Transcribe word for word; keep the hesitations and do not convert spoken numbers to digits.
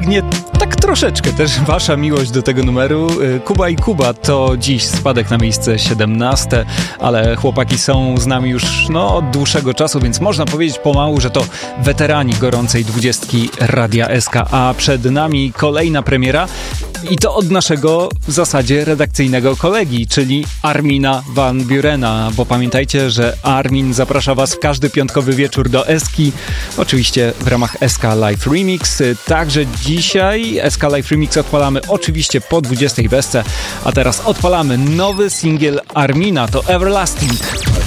pewnie tak troszeczkę też wasza miłość do tego numeru. Kuba i Kuba to dziś spadek na miejsce siedemnaste, ale chłopaki są z nami już no, od dłuższego czasu, więc można powiedzieć pomału, że to weterani gorącej dwudziestki Radia S K, a przed nami kolejna premiera i to od naszego w zasadzie redakcyjnego kolegi, czyli Armina van Burena, bo pamiętajcie, że Armin zaprasza was w każdy piątkowy wieczór do Eski, oczywiście w ramach S K Live Remix. Także dzisiaj S K Live Remix odpalamy oczywiście po dwudziestej desce, a teraz odpalamy nowy singiel Armina, to Everlasting.